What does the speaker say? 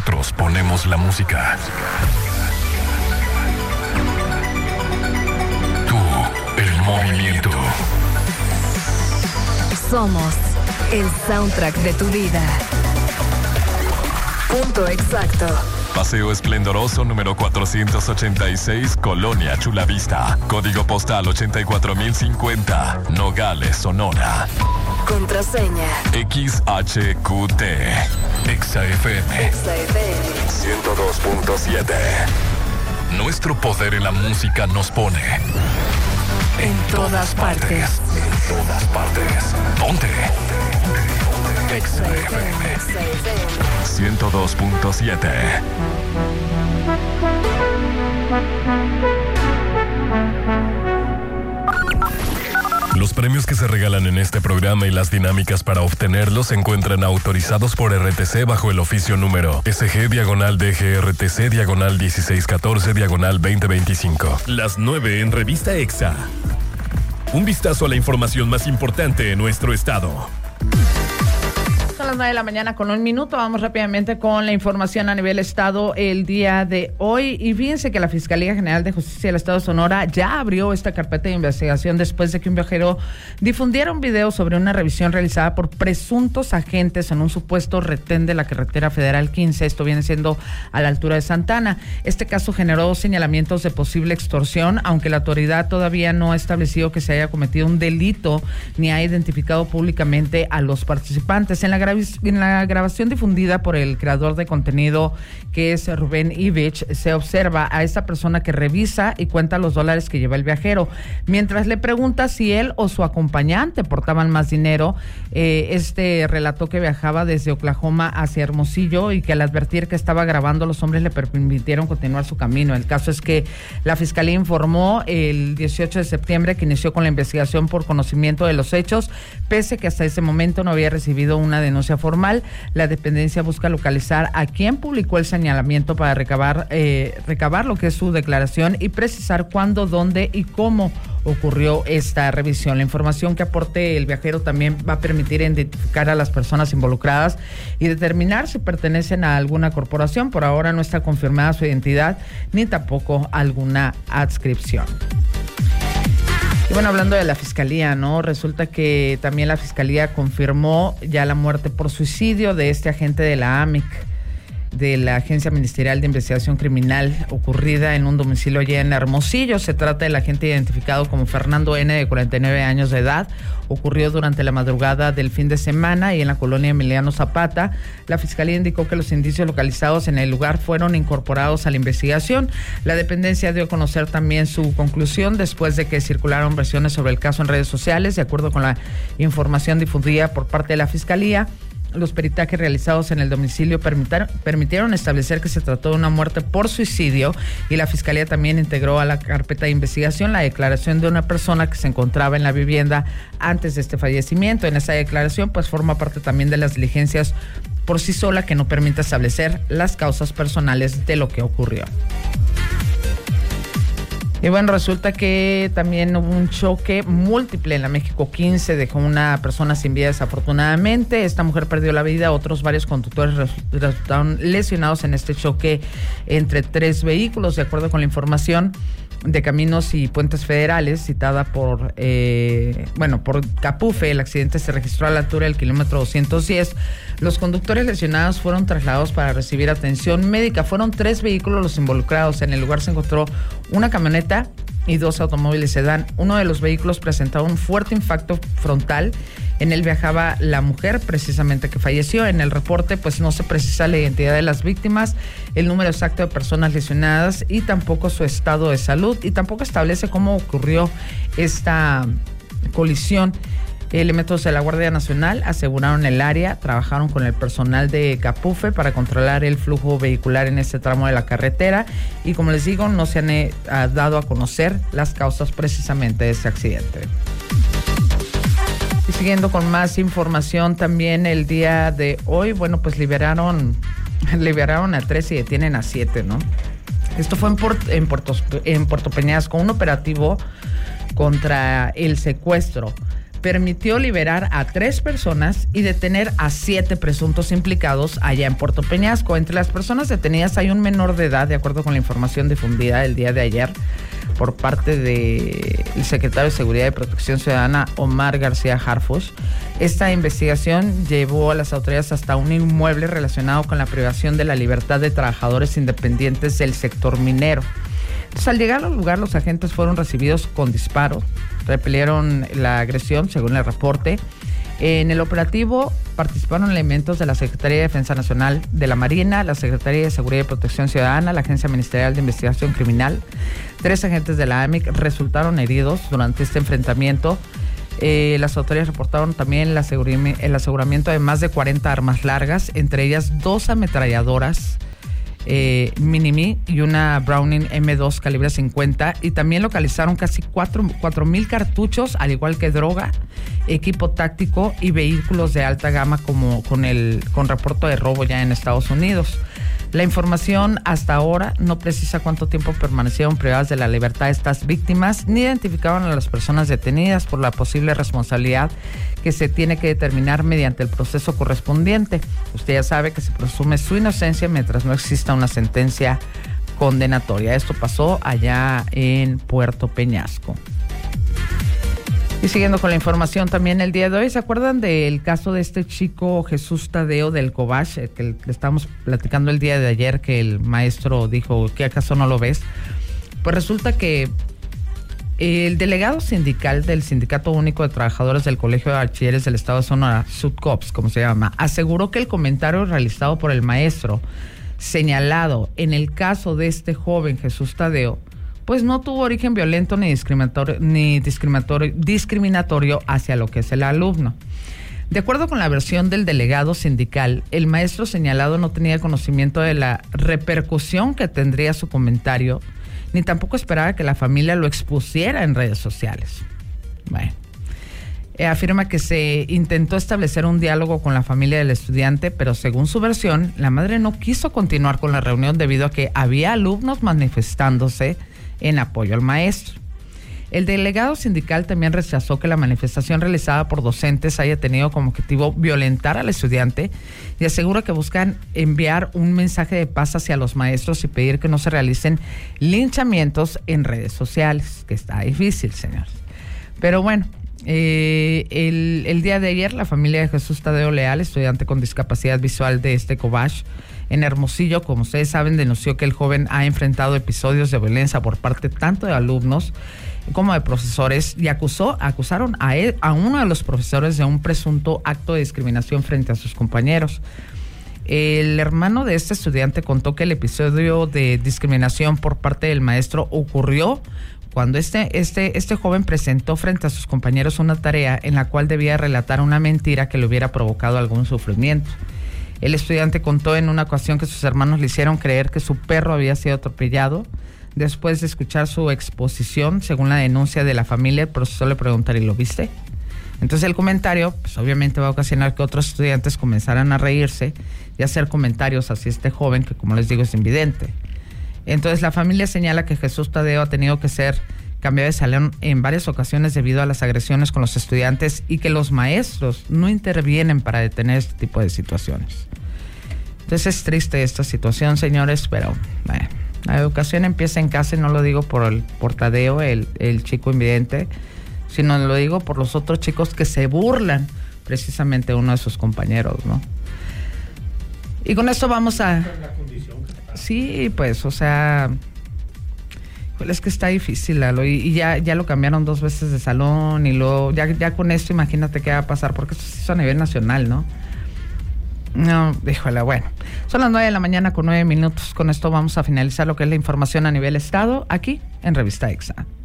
Nosotros ponemos la música. Tú, el movimiento. Somos el soundtrack de tu vida. Punto exacto. Paseo Esplendoroso número 486, Colonia Chulavista. Código postal 84050, Nogales, Sonora. Contraseña XHQT. XFM 102.7. Nuestro poder en la música nos pone en todas partes. En todas partes. Ponte. XFM 102.7. Los premios que se regalan en este programa y las dinámicas para obtenerlos se encuentran autorizados por RTC bajo el oficio número SG-DGRTC/1614/2025. Las 9 en Revista EXA. Un vistazo a la información más importante en nuestro estado. Son las 9 de la mañana con 1 minuto. Vamos rápidamente con la información a nivel estado el día de hoy. Y fíjense que la Fiscalía General de Justicia del Estado de Sonora ya abrió esta carpeta de investigación después de que un viajero difundiera un video sobre una revisión realizada por presuntos agentes en un supuesto retén de la carretera federal 15. Esto viene siendo a la altura de Santana. Este caso generó señalamientos de posible extorsión, aunque la autoridad todavía no ha establecido que se haya cometido un delito ni ha identificado públicamente a los participantes. En la grabación difundida por el creador de contenido, que es Rubén Ivich, se observa a esta persona que revisa y cuenta los dólares que lleva el viajero. Mientras le pregunta si él o su acompañante portaban más dinero, este relató que viajaba desde Oklahoma hacia Hermosillo y que al advertir que estaba grabando, los hombres le permitieron continuar su camino. El caso es que la Fiscalía informó el 18 de septiembre que inició con la investigación por conocimiento de los hechos, pese que hasta ese momento no había recibido una denuncia formal. La dependencia busca localizar a quien publicó el señalamiento para recabar lo que es su declaración y precisar cuándo, dónde y cómo ocurrió esta revisión. La información que aporte el viajero también va a permitir identificar a las personas involucradas y determinar si pertenecen a alguna corporación. Por ahora no está confirmada su identidad ni tampoco alguna adscripción. Y bueno, hablando de la Fiscalía, ¿no? Resulta que también la Fiscalía confirmó ya la muerte por suicidio de este agente de la AMIC, de la Agencia Ministerial de Investigación Criminal, ocurrida en un domicilio allá en Hermosillo. Se trata del agente identificado como Fernando N., de 49 años de edad. Ocurrió durante la madrugada del fin de semana y en la colonia Emiliano Zapata. La Fiscalía indicó que los indicios localizados en el lugar fueron incorporados a la investigación. La dependencia dio a conocer también su conclusión después de que circularon versiones sobre el caso en redes sociales. De acuerdo con la información difundida por parte de la Fiscalía, los peritajes realizados en el domicilio permitieron establecer que se trató de una muerte por suicidio, y la Fiscalía también integró a la carpeta de investigación la declaración de una persona que se encontraba en la vivienda antes de este fallecimiento. En esa declaración pues forma parte también de las diligencias por sí sola, que no permite establecer las causas personales de lo que ocurrió. Y bueno, resulta que también hubo un choque múltiple en la México 15, dejó una persona sin vida desafortunadamente. Esta mujer perdió la vida, otros varios conductores resultaron lesionados en este choque entre 3 vehículos, de acuerdo con la información de Caminos y Puentes Federales, citada por Capufe. El accidente se registró a la altura del kilómetro 210. Los conductores lesionados fueron trasladados para recibir atención médica. Fueron 3 vehículos los involucrados. En el lugar se encontró una camioneta y 2 automóviles sedán. Uno de los vehículos presentaba un fuerte impacto frontal. En él viajaba la mujer precisamente que falleció. En el reporte pues no se precisa la identidad de las víctimas, el número exacto de personas lesionadas y tampoco su estado de salud, y tampoco establece cómo ocurrió esta colisión. Elementos de la Guardia Nacional aseguraron el área, trabajaron con el personal de Capufe para controlar el flujo vehicular en este tramo de la carretera, y como les digo, no se han dado a conocer las causas precisamente de este accidente. Y siguiendo con más información, también el día de hoy, bueno, pues liberaron a 3 y detienen a 7, ¿no? Esto fue en Puerto Peñasco, un operativo contra el secuestro, permitió liberar a 3 personas y detener a 7 presuntos implicados allá en Puerto Peñasco. Entre las personas detenidas hay un menor de edad, de acuerdo con la información difundida el día de ayer por parte del secretario de Seguridad y Protección Ciudadana, Omar García Harfuch. Esta investigación llevó a las autoridades hasta un inmueble relacionado con la privación de la libertad de trabajadores independientes del sector minero. Entonces, al llegar al lugar, los agentes fueron recibidos con disparos, repelieron la agresión, según el reporte. En el operativo participaron elementos de la Secretaría de Defensa Nacional, de la Marina, la Secretaría de Seguridad y Protección Ciudadana, la Agencia Ministerial de Investigación Criminal. 3 agentes de la AMIC resultaron heridos durante este enfrentamiento. Las autoridades reportaron también el aseguramiento de más de 40 armas largas, entre ellas 2 ametralladoras Mini-Me y una Browning M2 calibre 50, y también localizaron casi 4,000 cartuchos, al igual que droga, equipo táctico y vehículos de alta gama con reporte de robo ya en Estados Unidos. La información hasta ahora no precisa cuánto tiempo permanecieron privadas de la libertad estas víctimas, ni identificaron a las personas detenidas por la posible responsabilidad que se tiene que determinar mediante el proceso correspondiente. Usted ya sabe que se presume su inocencia mientras no exista una sentencia condenatoria. Esto pasó allá en Puerto Peñasco. Y siguiendo con la información también el día de hoy, ¿se acuerdan del caso de este chico Jesús Tadeo del Cobach, que le estábamos platicando el día de ayer, que el maestro dijo, ¿qué acaso no lo ves? Pues resulta que el delegado sindical del Sindicato Único de Trabajadores del Colegio de Bachilleres del Estado de Sonora, SUTCOPS, como se llama, aseguró que el comentario realizado por el maestro señalado en el caso de este joven Jesús Tadeo, pues no tuvo origen violento ni discriminatorio hacia lo que es el alumno. De acuerdo con la versión del delegado sindical, el maestro señalado no tenía conocimiento de la repercusión que tendría su comentario, ni tampoco esperaba que la familia lo expusiera en redes sociales. Bueno, afirma que se intentó establecer un diálogo con la familia del estudiante, pero según su versión, la madre no quiso continuar con la reunión debido a que había alumnos manifestándose en apoyo al maestro. El delegado sindical también rechazó que la manifestación realizada por docentes haya tenido como objetivo violentar al estudiante y asegura que buscan enviar un mensaje de paz hacia los maestros y pedir que no se realicen linchamientos en redes sociales, que está difícil, señores. Pero bueno, el día de ayer la familia de Jesús Tadeo Leal, estudiante con discapacidad visual de este Cobach en Hermosillo, como ustedes saben, denunció que el joven ha enfrentado episodios de violencia por parte tanto de alumnos como de profesores y acusaron a uno de los profesores de un presunto acto de discriminación frente a sus compañeros. El hermano de este estudiante contó que el episodio de discriminación por parte del maestro ocurrió cuando este joven presentó frente a sus compañeros una tarea en la cual debía relatar una mentira que le hubiera provocado algún sufrimiento. El estudiante contó en una ocasión que sus hermanos le hicieron creer que su perro había sido atropellado. Después de escuchar su exposición, según la denuncia de la familia, el profesor le preguntó, ¿y lo viste? Entonces el comentario, pues obviamente va a ocasionar que otros estudiantes comenzaran a reírse y hacer comentarios hacia este joven que, como les digo, es invidente. Entonces la familia señala que Jesús Tadeo ha tenido que ser cambiado de salón en varias ocasiones debido a las agresiones con los estudiantes y que los maestros no intervienen para detener este tipo de situaciones. Entonces es triste esta situación, señores, pero bueno, la educación empieza en casa y no lo digo por Tadeo, el chico invidente, sino lo digo por los otros chicos que se burlan precisamente de uno de sus compañeros, ¿no? Y con esto vamos a... Sí, pues, o sea... Es que está difícil, Lalo, y ya lo cambiaron 2 veces de salón y luego ya con esto imagínate qué va a pasar, porque esto se hizo a nivel nacional, ¿no? No, híjole, bueno. Son las 9 a.m. con 9 minutos. Con esto vamos a finalizar lo que es la información a nivel estado aquí en Revista EXA.